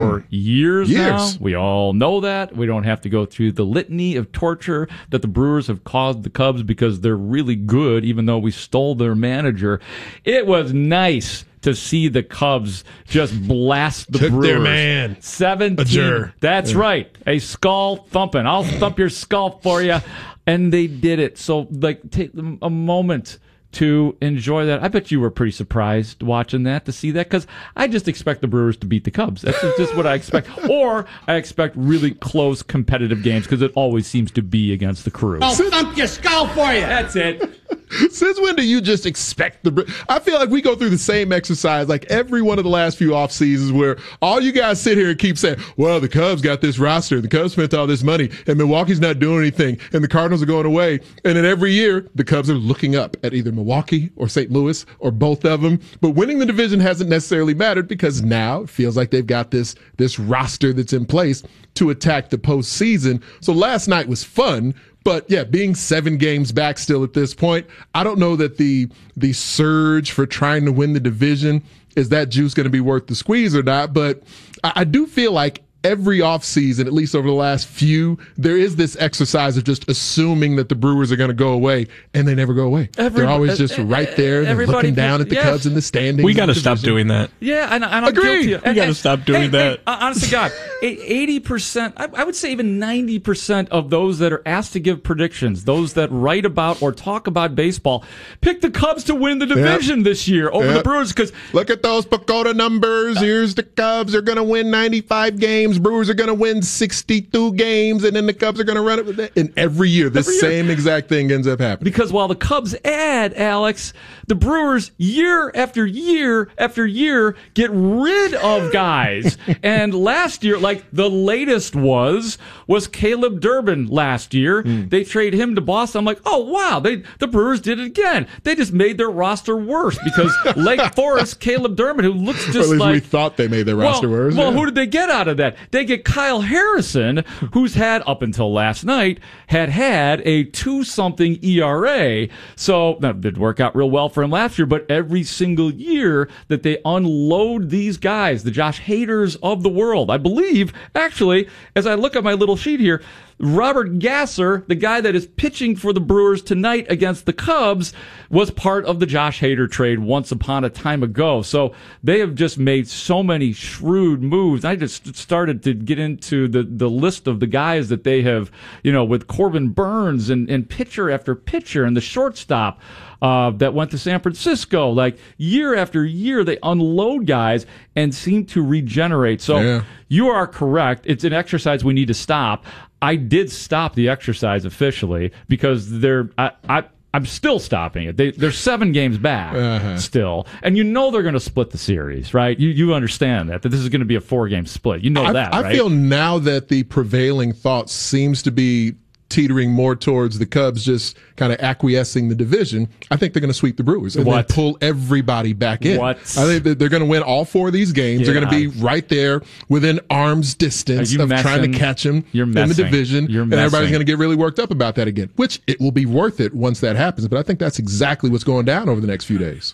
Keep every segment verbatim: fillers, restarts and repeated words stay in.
for years, years now. We all know that. We don't have to go through the litany of torture that the Brewers have caused the Cubs because they're really good, even though we stole their manager. It was nice to see the Cubs just blast the Took Brewers. their man. seventeen. That's yeah. right. A skull thumping. I'll thump your skull for you. And they did it. So, like, take a moment to enjoy that. I bet you were pretty surprised watching that, to see that, because I just expect the Brewers to beat the Cubs. That's just what I expect. Or I expect really close competitive games, because it always seems to be against the Crew. I'll thump your skull for you. That's it. Since when do you just expect the... I feel like we go through the same exercise like every one of the last few off seasons, where all you guys sit here and keep saying, well, the Cubs got this roster, the Cubs spent all this money, and Milwaukee's not doing anything, and the Cardinals are going away. And then every year, the Cubs are looking up at either Milwaukee or Saint Louis or both of them. But winning the division hasn't necessarily mattered, because now it feels like they've got this, this roster that's in place to attack the postseason. So last night was fun. But yeah, being seven games back still at this point, I don't know that the the surge for trying to win the division, is that juice going to be worth the squeeze or not. But I, I do feel like every offseason, at least over the last few, there is this exercise of just assuming that the Brewers are going to go away, and they never go away. Every, They're always just uh, right there. They're looking down at the yes. Cubs in the standings. We got to stop doing that. Yeah, and, and I'm Agreed. guilty. We got to stop doing hey, that. Hey, honest to God, eighty percent, I, I would say even ninety percent of those that are asked to give predictions, those that write about or talk about baseball, pick the Cubs to win the division yep. this year over yep. the Brewers. Because look at those Pagoda numbers. Here's the Cubs are going to win ninety-five games. Brewers are going to win sixty-two games, and then the Cubs are going to run it. And every year, the same exact thing ends up happening. Because while the Cubs add, Alex, the Brewers, year after year after year, get rid of guys. And last year, like the latest was, was Caleb Durbin last year. Mm. They trade him to Boston. I'm like, oh, wow, they the Brewers did it again. They just made their roster worse, because Lake Forest, Caleb Durbin, who looks just or at least like... we thought they made their well, roster worse. Well, yeah. who did they get out of that? They get Kyle Harrison, who's had, up until last night, had had a two-something E R A. So that did work out real well for him last year, but every single year that they unload these guys, the Josh Haders of the world, I believe, actually, as I look at my little sheet here, Robert Gasser, the guy that is pitching for the Brewers tonight against the Cubs, was part of the Josh Hader trade once upon a time ago. So they have just made so many shrewd moves. I just started to get into the, the list of the guys that they have, you know, with Corbin Burns and, and pitcher after pitcher and the shortstop uh, that went to San Francisco. Like year after year, they unload guys and seem to regenerate. So yeah. you are correct. It's an exercise we need to stop. I did stop the exercise officially, because they're I, I I'm still stopping it. They they're seven games back uh-huh. still, and you know they're going to split the series, right? You you understand that that this is going to be a four game split. You know I, that, I right? feel now that the prevailing thought seems to be teetering more towards the Cubs just kind of acquiescing the division. I think they're going to sweep the Brewers and what? then pull everybody back in. What? I think that they're going to win all four of these games. Yeah. They're going to be right there within arm's distance of messing? trying to catch them You're in the messing. division. You're and everybody's messing. going to get really worked up about that again, which it will be worth it once that happens. But I think that's exactly what's going down over the next few days.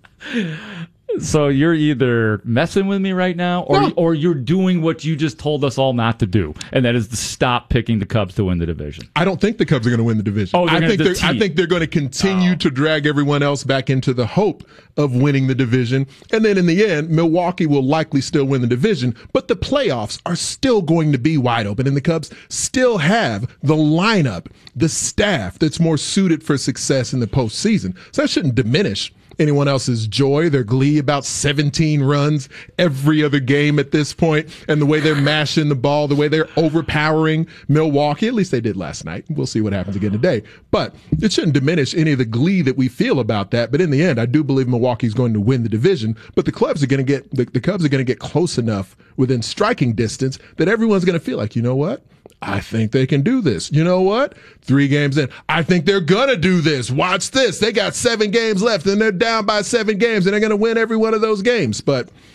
So you're either messing with me right now, or No. or you're doing what you just told us all not to do, and that is to stop picking the Cubs to win the division. I don't think the Cubs are going to win the division. Oh, they're I gonna think they're, the I think they're going to continue Oh. to drag everyone else back into the hope of winning the division. And then in the end, Milwaukee will likely still win the division, but the playoffs are still going to be wide open, and the Cubs still have the lineup, the staff that's more suited for success in the postseason. So that shouldn't diminish anyone else's joy, their glee about seventeen runs every other game at this point, and the way they're mashing the ball, the way they're overpowering Milwaukee. At least they did last night. We'll see what happens again today. But it shouldn't diminish any of the glee that we feel about that. But in the end, I do believe Milwaukee's going to win the division. But the Cubs are going to get the, the Cubs are going to get close enough within striking distance that everyone's going to feel like, you know what? I think they can do this. You know what? Three games in, I think they're going to do this. Watch this. They got seven games left, and they're down by seven games, and they're going to win every one of those games. But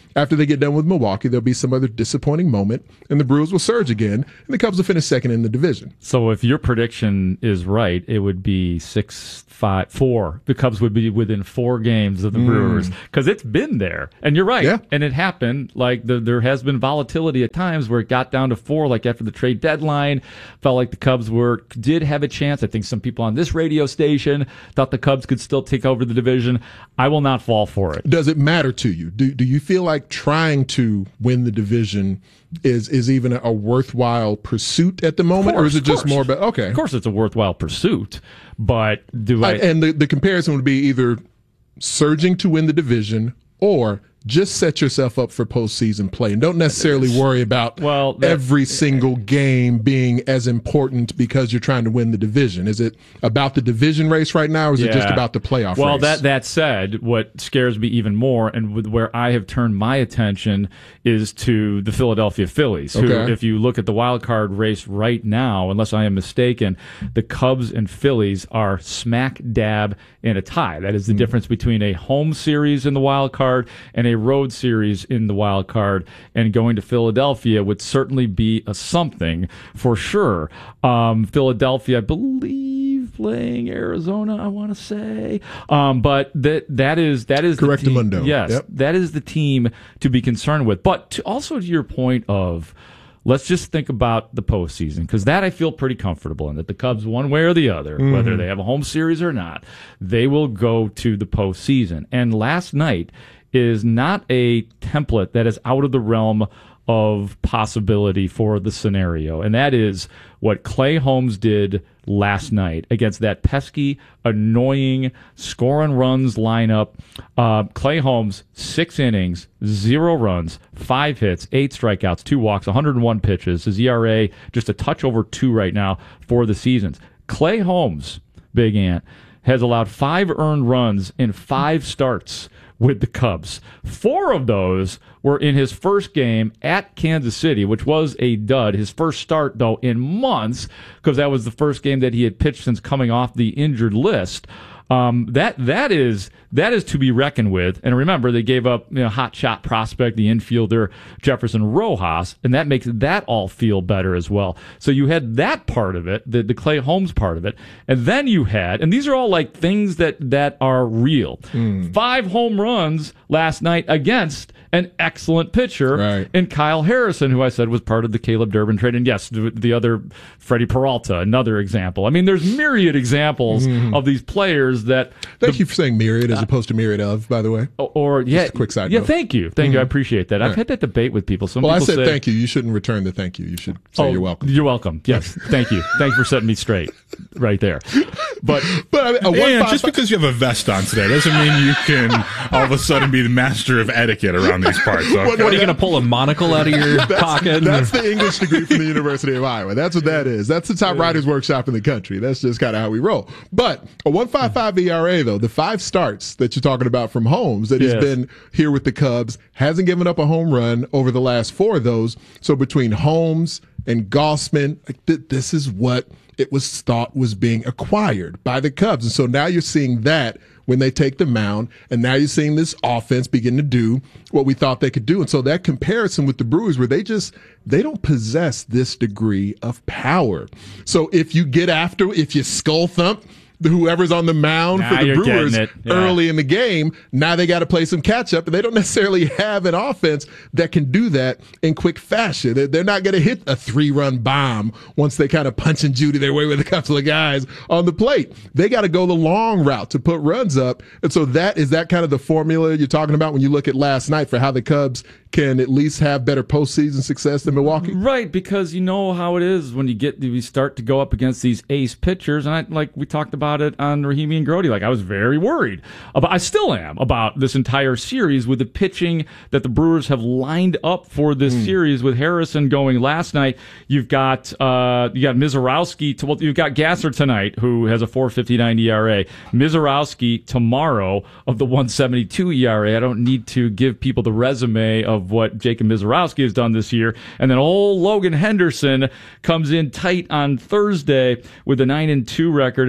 after they get done with Milwaukee, there'll be some other disappointing moment, and the Brewers will surge again, and the Cubs will finish second in the division. So if your prediction is right, it would be six, five, four. The Cubs would be within four games of the mm. Brewers because it's been there. And you're right. Yeah. And it happened. Like the, there has been volatility at times where it got down to four, like after the trade deadline. Felt like the Cubs were did have a chance. I think some people on this radio station thought the Cubs could still take over the division. I will not fall for it. Does it matter to you? Do do you feel like trying to win the division is is even a, a worthwhile pursuit at the moment, course, or is it just course. more about okay? Of course, it's a worthwhile pursuit, but do I? I and the, the comparison would be either surging to win the division or just set yourself up for postseason play and don't necessarily worry about well, that, every single game being as important because you're trying to win the division. Is it about the division race right now, or is yeah. it just about the playoff well, race? Well, that, that said, what scares me even more and with where I have turned my attention is to the Philadelphia Phillies, who, okay. if you look at the wild card race right now, unless I am mistaken, the Cubs and Phillies are smack dab in a tie. That is the mm. difference between a home series in the wild card and a road series in the wild card, and going to Philadelphia would certainly be a something for sure. Um, Philadelphia, I believe, playing Arizona, I want to say, um, but that that is that is correct, the team, Mundo. Yes, yep. that is the team to be concerned with. But to, also to your point of, let's just think about the postseason, because that I feel pretty comfortable in, that the Cubs, one way or the other, mm-hmm. whether they have a home series or not, they will go to the postseason. And last night is not a template that is out of the realm of possibility for the scenario. And that is what Clay Holmes did last night against that pesky, annoying, scoring runs lineup. Uh, Clay Holmes, six innings, zero runs, five hits, eight strikeouts, two walks, one hundred one pitches. His E R A just a touch over two right now for the seasons. Clay Holmes, Big Ant, has allowed five earned runs in five starts with the Cubs. Four of those were in his first game at Kansas City, which was a dud. His first start, though, in months, because that was the first game that he had pitched since coming off the injured list. Um, that that is that is to be reckoned with. And remember, they gave up, you know, hot shot prospect, the infielder Jefferson Rojas, and that makes that all feel better as well. So you had that part of it, the, the Clay Holmes part of it, and then you had, and these are all like things that that are real. Mm. Five home runs last night against an excellent pitcher right. in Kyle Harrison, who I said was part of the Caleb Durbin trade. And yes, the, the other, Freddie Peralta, another example. I mean, there's myriad examples mm. of these players that... Thank the, you for saying myriad as opposed to myriad of, by the way. Or, yeah. Just a quick side yeah, note. thank you. Thank mm. you. I appreciate that. I've right. had that debate with people. Some well, people I said say, thank you. You shouldn't return the thank you. You should say oh, you're welcome. You're welcome. Yes. Thank you. Thanks for setting me straight right there. But, but I mean, a one and five, just because you have a vest on today doesn't mean you can all of a sudden be the master of etiquette around these parts. Okay? What are you going to pull a monocle out of your that's, pocket? That's the English degree from the University of Iowa. That's what that is. That's the top writers workshop in the country. That's just kind of how we roll. But a one point five five E R A, though, the five starts that you're talking about from Holmes that yes. he's been here with the Cubs, hasn't given up a home run over the last four of those. So between Holmes and Gausman, like th- this is what it was thought was being acquired by the Cubs. And so now you're seeing that when they take the mound, and now you're seeing this offense begin to do what we thought they could do. And so that comparison with the Brewers, where they just, they don't possess this degree of power. So if you get after, if you skull thump whoever's on the mound now for the Brewers yeah. early in the game, now they got to play some catch up, and they don't necessarily have an offense that can do that in quick fashion. They're not going to hit a three run bomb once they kind of punch and Judy their way with a couple of guys on the plate. They got to go the long route to put runs up. And so that is that kind of the formula you're talking about when you look at last night for how the Cubs can at least have better postseason success than Milwaukee? Right, because you know how it is when you get you start to go up against these ace pitchers, and I, like we talked about it on Rahimi and Grody, like I was very worried about, I still am, about this entire series with the pitching that the Brewers have lined up for this mm. series, with Harrison going last night. You've got uh, you got Mizorowski, to, well, you've got Gasser tonight, who has a four fifty-nine E R A. Mizorowski tomorrow of the one seventy-two E R A. I don't need to give people the resume of what Jacob Mizorowski has done this year. And then old Logan Henderson comes in tight on Thursday with a nine and two record and a two forty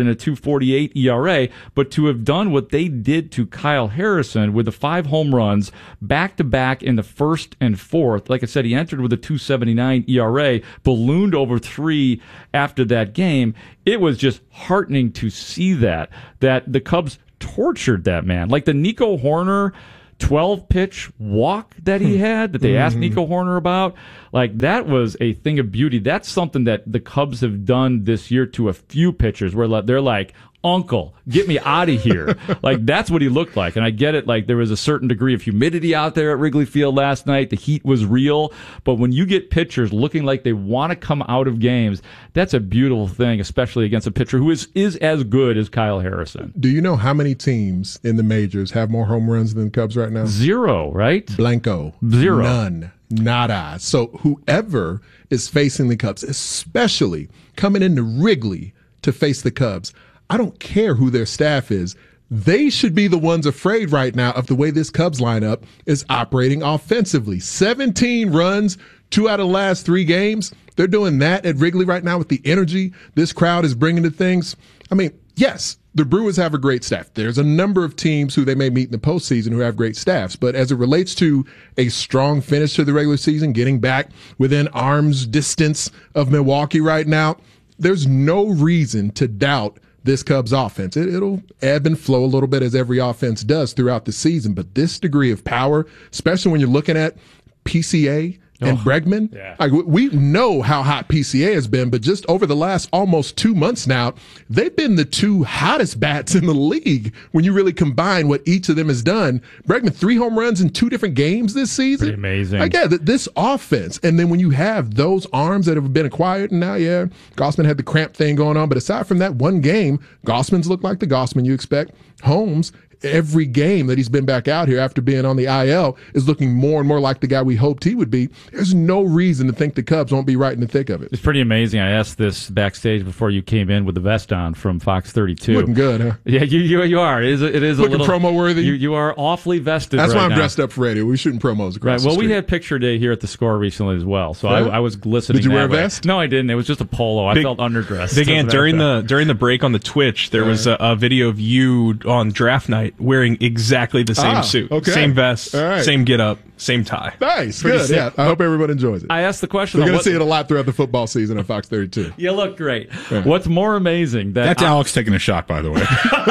forty-eight E R A, but to have done what they did to Kyle Harrison with the five home runs back to back in the first and fourth, like I said, he entered with a two seventy-nine E R A, ballooned over three after that game. It was just heartening to see that, that the Cubs tortured that man. Like the Nico Horner twelve pitch walk that he had that they asked Mm-hmm. Nico Horner about, like that was a thing of beauty. That's something that the Cubs have done this year to a few pitchers where they're like, uncle, get me out of here. Like that's what he looked like. And I get it. Like there was a certain degree of humidity out there at Wrigley Field last night. The heat was real. But when you get pitchers looking like they want to come out of games, that's a beautiful thing, especially against a pitcher who is, is as good as Kyle Harrison. Do you know how many teams in the majors have more home runs than the Cubs right now? Zero, right? Blanco. Zero. None. Nada. So whoever is facing the Cubs, especially coming into Wrigley to face the Cubs, I don't care who their staff is. They should be the ones afraid right now of the way this Cubs lineup is operating offensively. seventeen runs, two out of the last three games. They're doing that at Wrigley right now with the energy this crowd is bringing to things. I mean, yes, the Brewers have a great staff. There's a number of teams who they may meet in the postseason who have great staffs. But as it relates to a strong finish to the regular season, getting back within arm's distance of Milwaukee right now, there's no reason to doubt this Cubs offense. It, it'll ebb and flow a little bit as every offense does throughout the season. But this degree of power, especially when you're looking at P C A and Oh, Bregman, yeah. like we know how hot P C A has been, but just over the last almost two months now, they've been the two hottest bats in the league when you really combine what each of them has done. Bregman, three home runs in two different games this season. Pretty amazing. Like, yeah, th- this offense. And then when you have those arms that have been acquired, and now, yeah, Gossman had the cramp thing going on, but aside from that one game, Gossman's looked like the Gossman you expect. Holmes, every game that he's been back out here after being on the I L, is looking more and more like the guy we hoped he would be. There's no reason to think the Cubs won't be right in the thick of it. It's pretty amazing. I asked this backstage before you came in with the vest on from Fox thirty-two. Looking good, huh? Yeah, you you, you are. It is, it is Looking a little promo worthy? You, you are awfully vested. That's right why I'm now. dressed up for radio. We're shooting promos across Right. the Well, we street. had picture day here at the Score recently as well, so Yeah? I, I was glistening. Did you wear that a way. vest? No, I didn't. It was just a polo. I Big- felt underdressed. Big As a Ant, matter during of the during the break on the Twitch, there was a, a video of you on draft night wearing exactly the same Ah, suit, okay. same vest, All right. same get up, same tie. Nice. Pretty Good. sick. Yeah. I hope everyone enjoys it. I asked the question. We're though, going to what- see it a lot throughout the football season on Fox thirty-two. You look great. What's more amazing that That's I- Alex taking a shot, by the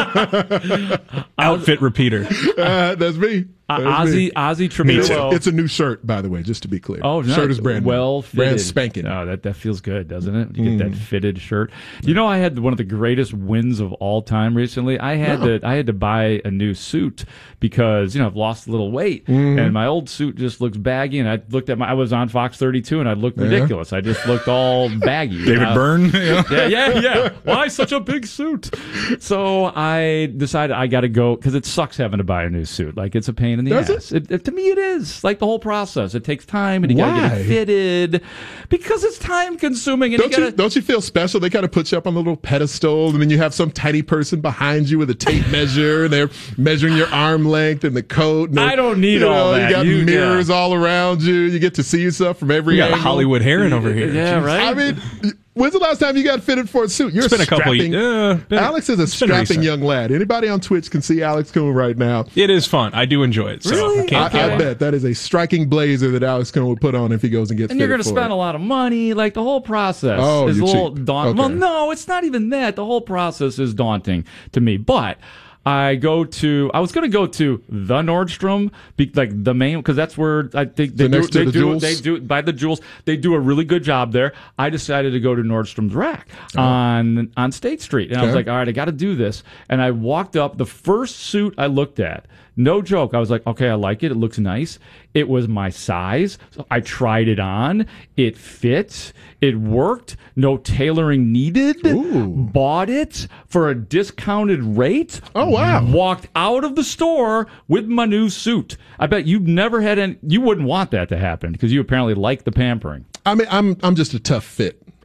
way. Outfit repeater. Uh, that's me. uh, That's me. Ozzy Ozzy It's, Tremillo. it's a new shirt, by the way, just to be clear. Oh, no, shirt is brand new. well fitted. brand spanking. Oh, that that feels good, doesn't it? You get Mm. that fitted shirt. You know, I had one of the greatest wins of all time recently. I had No. to I had to buy a new suit because you know I've lost a little weight, Mm-hmm. and my old suit just looks baggy. And I looked at my I was on Fox thirty-two, and I looked ridiculous. I just looked all baggy. David Uh, Byrne. you know? yeah, yeah, yeah. Why such a big suit? So I decided I got to go because it sucks having to buy a new suit. Like it's a pain in the Does it? ass. It, it, to me, it is like the whole process. It takes time, and you got to get Why? it fitted because it's time consuming. And Don't you you got to. don't you feel special? They kind of put you up on a little pedestal, and then you have some tiny person behind you with a tape measure, and they're measuring your arm length and the coat. And I don't need you all know, that. You got You- mirrors all around you. You get to see yourself from every We got a angle. Hollywood Heron over here. Yeah, right. I mean, when's the last time you got fitted for a suit? You're It's been a couple. strapping. Uh, been- Alex is a it's been strapping recent. young lad. Anybody on Twitch can see Alex Coon right now. It is fun. I do enjoy it. So Really? I can't, I, can't I lie. bet that is a striking blazer that Alex Coon would put on if he goes and gets And you're fitted going to for spend it. a lot of money. Like the whole process Oh, is a you're little cheap. daunting. Well, Okay. no, it's not even that. The whole process is daunting to me. But I go to. I was going to go to the Nordstrom, be, like the main, because that's where I think they So do. next to They the do. Jewels? They do by the Jewels. They do a really good job there. I decided to go to Nordstrom's Rack on on State Street, and I was Okay. like, all right, I got to do this. And I walked up. The first suit I looked at, no joke, I was like, okay, I like it. It looks nice. It was my size. So I tried it on. It fit. It worked. No tailoring needed. Ooh. Bought it for a discounted rate. Oh, wow. Walked out of the store with my new suit. I bet you've never had any. You wouldn't want that to happen because you apparently like the pampering. I mean, I'm I'm just a tough fit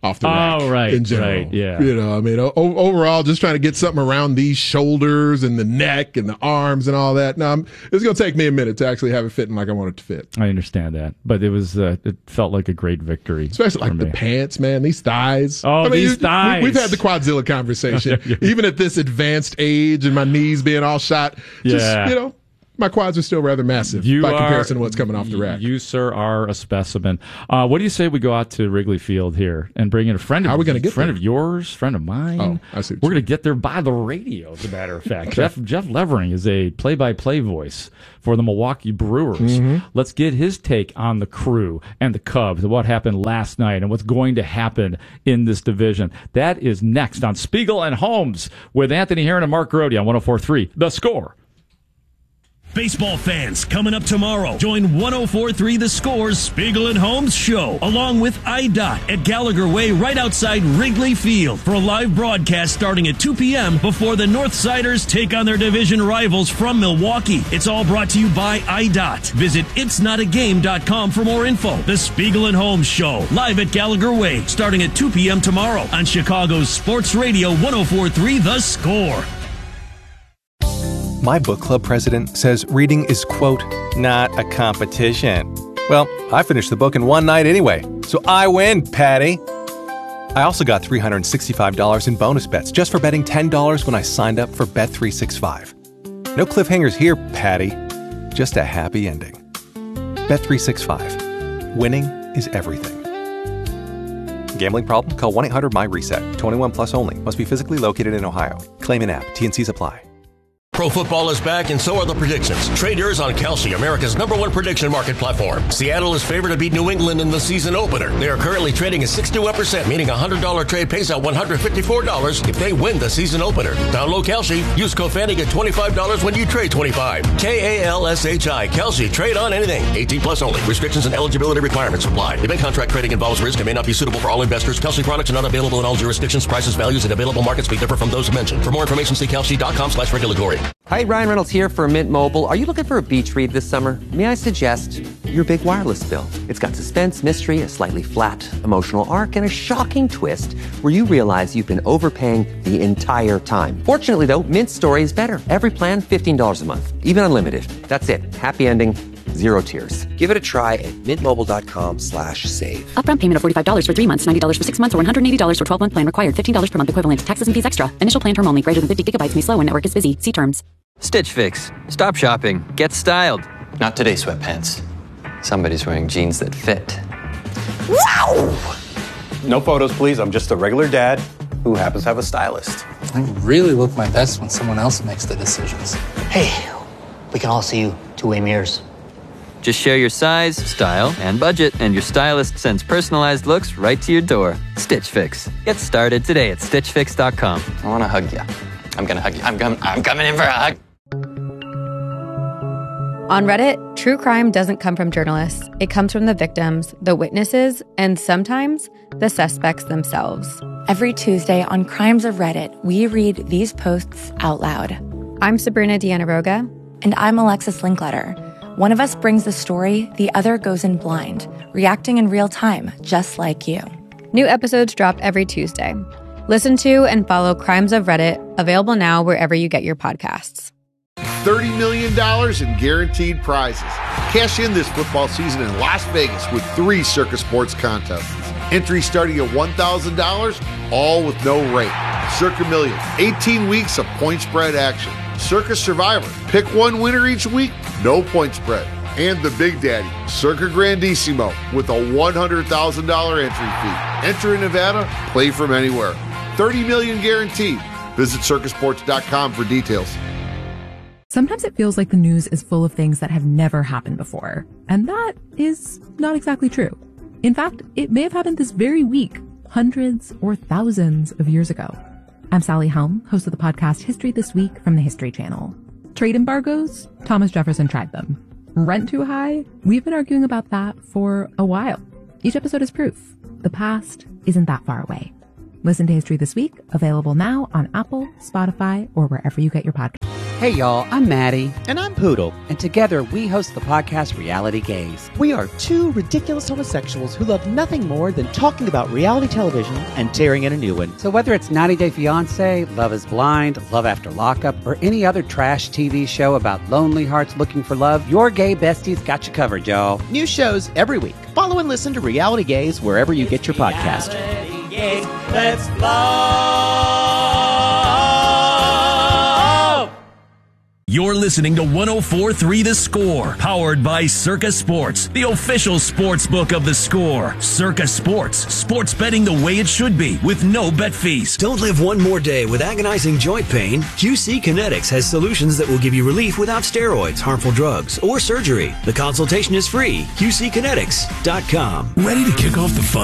off the rack. Oh, right, in general. right, yeah. You know, I mean, o- overall, just trying to get something around these shoulders and the neck and the arms and all that. No, I'm, it's going to take me a minute to actually have it fitting like I want it to fit. I understand that, but it was uh, it felt like a great victory, especially like for the me. pants, man. These thighs. Oh, I mean, these you- thighs. We, we've had the Quadzilla conversation, even at this advanced age and my knees being all shot. Just, Yeah. you know, my quads are still rather massive You by are- comparison to what's coming off the rack. You, sir, are a specimen. Uh, what do you say we go out to Wrigley Field here and bring in a friend of How are we gonna get friend there? of yours, friend of mine? Oh, I see what We're you going to get there by the radio, as a matter of fact. Jeff Jeff Levering is a play-by-play voice for the Milwaukee Brewers. Mm-hmm. Let's get his take on the Crew and the Cubs and what happened last night and what's going to happen in this division. That is next on Spiegel and Holmes with Anthony Herron and Mark Grody on one oh four point three The Score. Baseball fans, coming up tomorrow, join one oh four point three The Score's Spiegel and Holmes show, along with I D O T at Gallagher Way right outside Wrigley Field for a live broadcast starting at two p.m. before the Northsiders take on their division rivals from Milwaukee. It's all brought to you by I D O T. Visit its not a game dot com for more info. The Spiegel and Holmes show, live at Gallagher Way, starting at two p.m. tomorrow on Chicago's Sports Radio one oh four point three The Score. My book club president says reading is, quote, not a competition. Well, I finished the book in one night anyway, so I win, Patty. I also got three hundred sixty-five dollars in bonus bets just for betting ten dollars when I signed up for Bet three sixty-five. No cliffhangers here, Patty. Just a happy ending. Bet three sixty-five. Winning is everything. Gambling problem? Call one eight hundred my reset. twenty-one plus only. Must be physically located in Ohio. Claim in app. T and Cs apply. Pro football is back, and so are the predictions. Trade yours on Kalshi, America's number one prediction market platform. Seattle is favored to beat New England in the season opener. They are currently trading at sixty-one percent, meaning a one hundred dollars trade pays out one hundred fifty-four dollars if they win the season opener. Download Kalshi. Use code Fanny, get twenty-five dollars when you trade twenty-five. K A L S H I. Kalshi. Trade on anything. eighteen plus only. Restrictions and eligibility requirements apply. Event contract trading involves risk and may not be suitable for all investors. Kalshi products are not available in all jurisdictions. Prices, values, and available markets may differ from those mentioned. For more information, see Kalshi.com slash regulatory. Hi, Ryan Reynolds here for Mint Mobile. Are you looking for a beach read this summer? May I suggest your big wireless bill? It's got suspense, mystery, a slightly flat emotional arc, and a shocking twist where you realize you've been overpaying the entire time. Fortunately, though, Mint's story is better. Every plan, fifteen dollars a month, even unlimited. That's it. Happy ending. Zero tears. Give it a try at mintmobile.com slash save. Upfront payment of forty-five dollars for three months, ninety dollars for six months, or one hundred eighty dollars for twelve-month plan required. fifteen dollars per month equivalent. Taxes and fees extra. Initial plan term only. Greater than fifty gigabytes may slow when network is busy. See terms. Stitch Fix. Stop shopping. Get styled. Not today, sweatpants. Somebody's wearing jeans that fit. Wow! No photos, please. I'm just a regular dad who happens to have a stylist. I really look my best when someone else makes the decisions. Hey, we can all see you two-way mirrors. Just share your size, style, and budget, and your stylist sends personalized looks right to your door. Stitch Fix. Get started today at stitch fix dot com. I want to hug you. I'm going to hug you. I'm, com- I'm coming in for a hug. On Reddit, true crime doesn't come from journalists. It comes from the victims, the witnesses, and sometimes the suspects themselves. Every Tuesday on Crimes of Reddit, we read these posts out loud. I'm Sabrina Dianaroga. And I'm Alexis Linkletter. One of us brings the story, the other goes in blind, reacting in real time, just like you. New episodes drop every Tuesday. Listen to and follow Crimes of Reddit, available now wherever you get your podcasts. thirty million dollars in guaranteed prizes. Cash in this football season in Las Vegas with three Circa Sports contests. Entry starting at one thousand dollars, all with no rate. Circa Million, eighteen weeks of point spread action. Circa Survivor, pick one winner each week, no point spread. And the Big Daddy, Circa Grandissimo, with a one hundred thousand dollars entry fee. Enter in Nevada, play from anywhere. thirty million dollars guaranteed. Visit circa sports dot com for details. Sometimes it feels like the news is full of things that have never happened before. And that is not exactly true. In fact, it may have happened this very week, hundreds or thousands of years ago. I'm Sally Helm, host of the podcast History This Week from the History Channel. Trade embargoes? Thomas Jefferson tried them. Rent too high? We've been arguing about that for a while. Each episode is proof. The past isn't that far away. Listen to History This Week, available now on Apple, Spotify, or wherever you get your podcasts. Hey y'all, I'm Maddie. And I'm Poodle. And together we host the podcast Reality Gaze. We are two ridiculous homosexuals who love nothing more than talking about reality television and tearing in a new one. So whether it's ninety day fiancé, Love is Blind, Love After Lockup, or any other trash T V show about lonely hearts looking for love, your gay besties got you covered, y'all. New shows every week. Follow and listen to Reality Gaze wherever you get your podcast. Reality Gaze, let's love. You're listening to one oh four point three The Score, powered by Circa Sports, the official sports book of The Score. Circa Sports, sports betting the way it should be, with no bet fees. Don't live one more day with agonizing joint pain. Q C Kinetics has solutions that will give you relief without steroids, harmful drugs, or surgery. The consultation is free. Q C Kinetics dot com. Ready to kick off the fun?